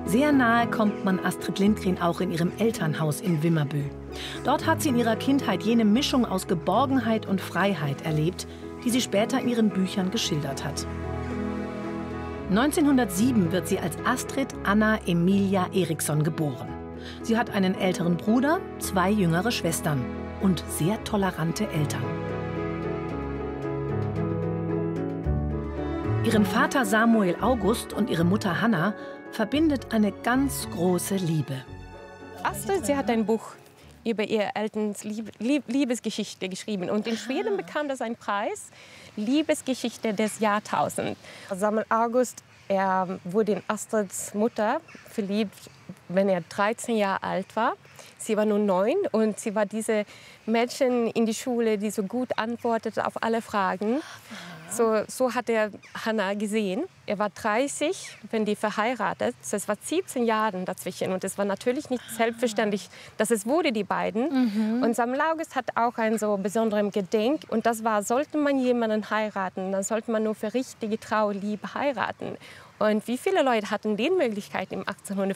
Sehr nahe kommt man Astrid Lindgren auch in ihrem Elternhaus in Vimmerby. Dort hat sie in ihrer Kindheit jene Mischung aus Geborgenheit und Freiheit erlebt, die sie später in ihren Büchern geschildert hat. 1907 wird sie als Astrid Anna Emilia Eriksson geboren. Sie hat einen älteren Bruder, 2 jüngere Schwestern und sehr tolerante Eltern. Ihren Vater Samuel August und ihre Mutter Hanna verbindet eine ganz große Liebe. Astrid, sie hat ein Buch über ihr Elterns Liebesgeschichte geschrieben. Und in Schweden bekam das einen Preis, Liebesgeschichte des Jahrtausends. Samuel August, er wurde in Astrids Mutter verliebt, wenn er 13 Jahre alt war. Sie war nur 9 und sie war diese Mädchen in die Schule, die so gut antwortete auf alle Fragen. So hat er Hanna gesehen. Er war 30, wenn die verheiratet. Es war 17 Jahre dazwischen und es war natürlich nicht selbstverständlich, dass es wurde, die beiden. Und Samuel August hat auch ein so besonderes Gedenk. Und das war, sollte man jemanden heiraten, dann sollte man nur für richtige Trauliebe heiraten. Und wie viele Leute hatten die Möglichkeit im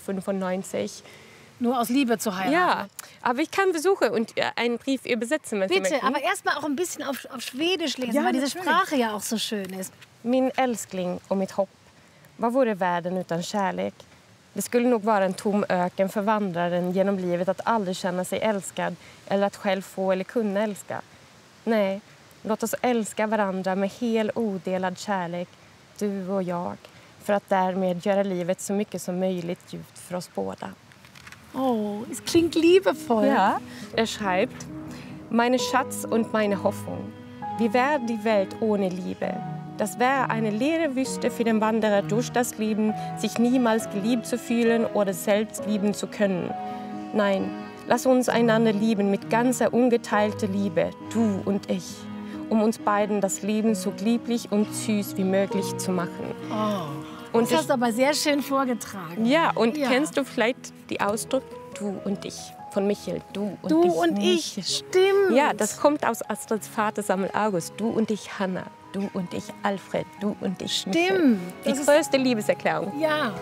1895? Nur aus Liebe zu heiraten. Ja, aber ich kann versuchen und einen Brief übersetzen, wenn Sie Bitte, möchten. aber erst mal auch ein bisschen auf Schwedisch lesen, Ja, weil diese natürlich. Sprache ja auch so schön ist. Min älskling och mitt hopp, vad vore världen utan kärlek? Det skulle nog vara en tom öken för vandraren genom livet att aldrig känna sig älskad eller att själv få eller kunna älska. Nej, låt oss älska varandra med hel odelad kärlek, du och jag, för att därmed göra livet så mycket som möjligt djupt för oss båda. Oh, es klingt liebevoll. Ja, er schreibt, meine Schatz und meine Hoffnung. Wie wäre die Welt ohne Liebe? Das wäre eine leere Wüste für den Wanderer durch das Leben, sich niemals geliebt zu fühlen oder selbst lieben zu können. Nein, lass uns einander lieben mit ganzer ungeteilter Liebe, du und ich, um uns beiden das Leben so lieblich und süß wie möglich zu machen. Oh. Und Das hast du aber sehr schön vorgetragen. ja, und Ja. kennst du vielleicht die Ausdruck du und ich von Michel? Du und Du ich. und ich, Michel. stimmt. Ja, das kommt aus Astrids Vater Samuel August. Du und ich, Hanna. Du und ich, Alfred. Du und ich, Michel. Stimmt. Die Das ist- größte Liebeserklärung. Ja.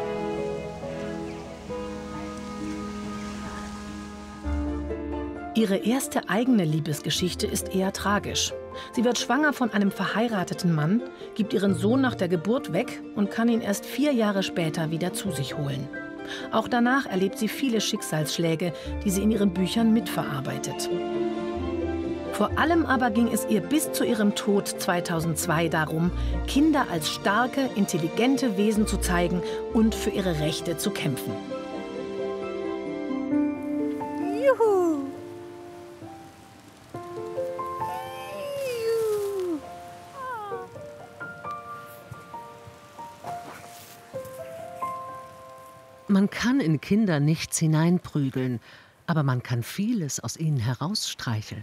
Ihre erste eigene Liebesgeschichte ist eher tragisch. Sie wird schwanger von einem verheirateten Mann, gibt ihren Sohn nach der Geburt weg und kann ihn erst 4 Jahre später wieder zu sich holen. Auch danach erlebt sie viele Schicksalsschläge, die sie in ihren Büchern mitverarbeitet. Vor allem aber ging es ihr bis zu ihrem Tod 2002 darum, Kinder als starke, intelligente Wesen zu zeigen und für ihre Rechte zu kämpfen. Juhu. Man kann in Kinder nichts hineinprügeln, aber man kann vieles aus ihnen herausstreicheln.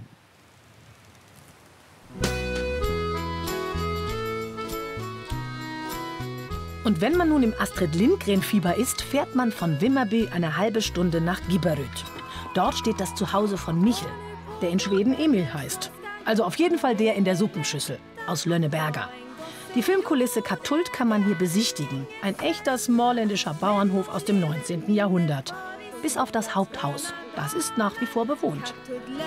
Und wenn man nun im Astrid Lindgren-Fieber ist, fährt man von Vimmerby eine halbe Stunde nach Gibberud. Dort steht das Zuhause von Michel, der in Schweden Emil heißt. Also auf jeden Fall der in der Suppenschüssel aus Lönneberga. Die Filmkulisse Katult kann man hier besichtigen. Ein echter smallländischer Bauernhof aus dem 19. Jahrhundert. Bis auf das Haupthaus. Das ist nach wie vor bewohnt.